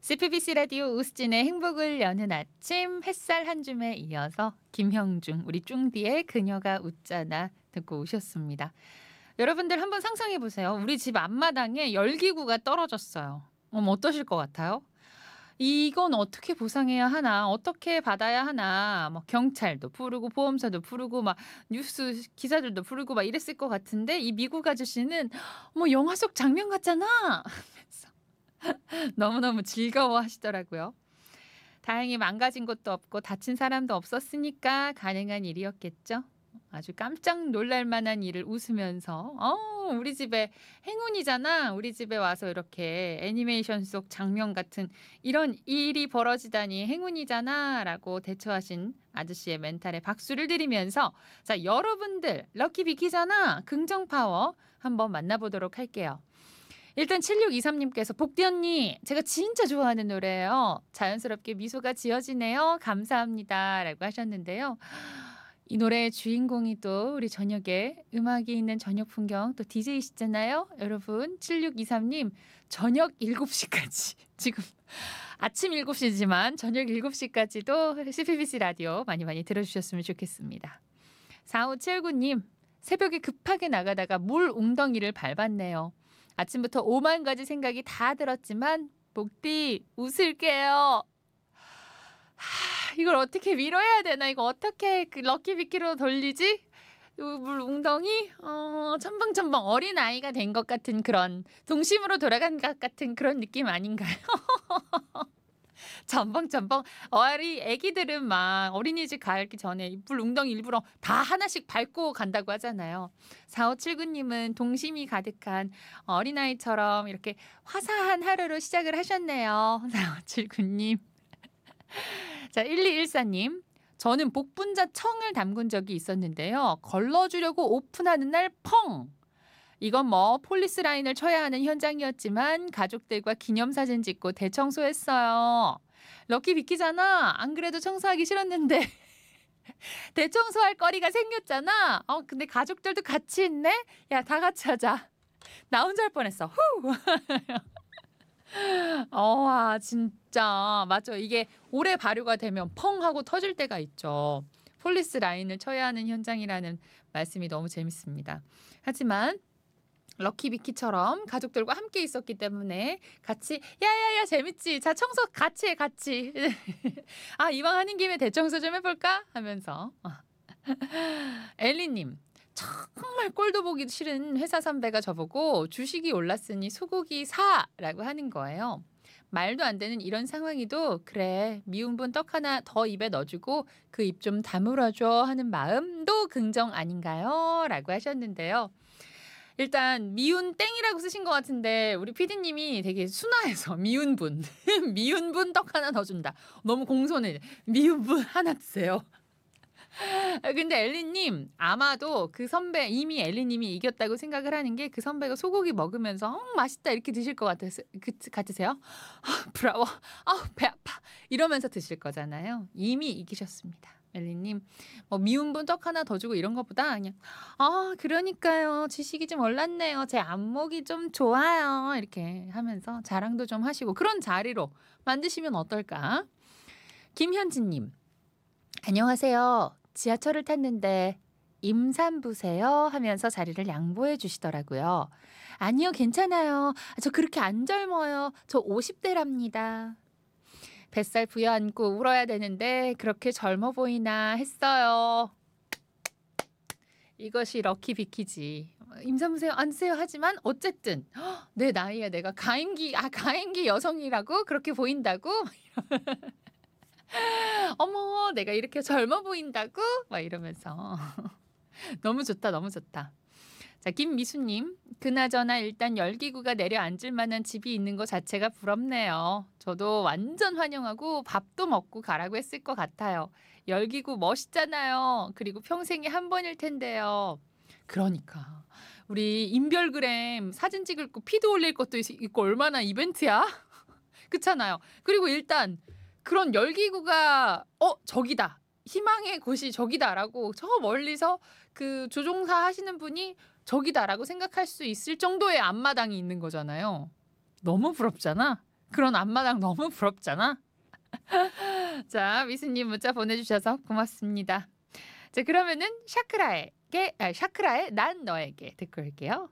CPBC 라디오 우스진의 행복을 여는 아침 햇살 한 줌에 이어서 김형중 우리 쭝디의 그녀가 웃잖아 듣고 오셨습니다. 여러분들 한번 상상해 보세요. 우리 집 앞마당에 열기구가 떨어졌어요. 어떠실 것 같아요? 이건 어떻게 보상해야 하나? 어떻게 받아야 하나? 뭐 경찰도 부르고 보험사도 부르고 막 뉴스 기사들도 부르고 막 이랬을 것 같은데 이 미국 아저씨는 영화 속 장면 같잖아. 하면서 너무너무 즐거워하시더라고요. 다행히 망가진 것도 없고 다친 사람도 없었으니까 가능한 일이었겠죠. 아주 깜짝 놀랄 만한 일을 웃으면서 우리 집에 행운이잖아. 우리 집에 와서 이렇게 애니메이션 속 장면 같은 이런 일이 벌어지다니 행운이잖아 라고 대처하신 아저씨의 멘탈에 박수를 드리면서 자, 여러분들 럭키 비키잖아. 긍정 파워 한번 만나보도록 할게요. 일단 7623님께서 복디 언니 제가 진짜 좋아하는 노래예요. 자연스럽게 미소가 지어지네요. 감사합니다. 라고 하셨는데요. 이 노래의 주인공이 또 우리 저녁에 음악이 있는 저녁 풍경 또 DJ시잖아요. 여러분 7623님 저녁 7시까지 지금 아침 7시지만 저녁 7시까지도 CPBC 라디오 많이 많이 들어주셨으면 좋겠습니다. 4579님 새벽에 급하게 나가다가 물 웅덩이를 밟았네요. 아침부터 5만 가지 생각이 다 들었지만 복디 웃을게요. 이걸 어떻게 위로해야 되나? 이거 어떻게 그 럭키비키로 돌리지? 물 웅덩이? 첨벙첨벙 어린아이가 된 것 같은 그런 동심으로 돌아간 것 같은 그런 느낌 아닌가요? 첨벙첨벙 애기들은 막 어린이집 가기 전에 물 웅덩이 일부러 다 하나씩 밟고 간다고 하잖아요. 4579님은 동심이 가득한 어린아이처럼 이렇게 화사한 하루로 시작을 하셨네요. 4579님. 자, 1214님. 저는 복분자 청을 담근 적이 있었는데요. 걸러주려고 오픈하는 날 펑! 이건 폴리스 라인을 쳐야 하는 현장이었지만 가족들과 기념사진 찍고 대청소했어요. 럭키 비키잖아. 안 그래도 청소하기 싫었는데 대청소할 거리가 생겼잖아. 근데 가족들도 같이 있네? 야, 다 같이 하자. 나 혼자 할 뻔했어. 후! 진짜 맞죠. 이게 오래 발효가 되면 펑 하고 터질 때가 있죠. 폴리스 라인을 쳐야 하는 현장이라는 말씀이 너무 재밌습니다. 하지만 럭키비키처럼 가족들과 함께 있었기 때문에 같이 야야야 재밌지. 자 청소 같이 해 같이. 이왕 하는 김에 대청소 좀 해볼까 하면서 엘리님. 정말 꼴도 보기 싫은 회사 선배가 저보고 주식이 올랐으니 소고기 사라고 하는 거예요. 말도 안 되는 이런 상황이도 그래 미운 분 떡 하나 더 입에 넣어주고 그 입 좀 다물어줘 하는 마음도 긍정 아닌가요? 라고 하셨는데요. 일단 미운 땡이라고 쓰신 것 같은데 우리 PD님이 되게 순화해서 미운 분 미운 분 떡 하나 더 준다. 너무 공손해. 미운 분 하나 주세요. 근데 엘리님 아마도 그 선배 이미 엘리님이 이겼다고 생각을 하는 게 그 선배가 소고기 먹으면서 맛있다 이렇게 드실 것 같으세요? 부러워. 배 아파. 이러면서 드실 거잖아요. 이미 이기셨습니다. 엘리님 미운 분 떡 하나 더 주고 이런 것보다 그냥 그러니까요. 지식이 좀 올랐네요. 제 안목이 좀 좋아요. 이렇게 하면서 자랑도 좀 하시고 그런 자리로 만드시면 어떨까? 김현진님 안녕하세요. 지하철을 탔는데 임산부세요? 하면서 자리를 양보해 주시더라고요. 아니요, 괜찮아요. 저 그렇게 안 젊어요. 저 50대랍니다. 뱃살 부여안고 울어야 되는데 그렇게 젊어 보이나 했어요. 이것이 럭키 비키지. 임산부세요? 안 세요? 하지만 어쨌든 내 나이에 내가 가임기 여성이라고 그렇게 보인다고? 어머 내가 이렇게 젊어 보인다고? 막 이러면서 너무 좋다 너무 좋다. 자 김미수님 그나저나 일단 열기구가 내려앉을 만한 집이 있는 것 자체가 부럽네요. 저도 완전 환영하고 밥도 먹고 가라고 했을 것 같아요. 열기구 멋있잖아요. 그리고 평생에 한 번일 텐데요. 그러니까 우리 인별그램 사진 찍을 거 피드 올릴 것도 있고 얼마나 이벤트야? 그렇잖아요. 그리고 일단 그런 열기구가 저기다. 희망의 곳이 저기다라고 저 멀리서 그 조종사 하시는 분이 저기다라고 생각할 수 있을 정도의 앞마당이 있는 거잖아요. 너무 부럽잖아. 그런 앞마당 너무 부럽잖아. 자, 미수님 문자 보내주셔서 고맙습니다. 자, 그러면은 샤크라의 난 너에게 듣고 올게요.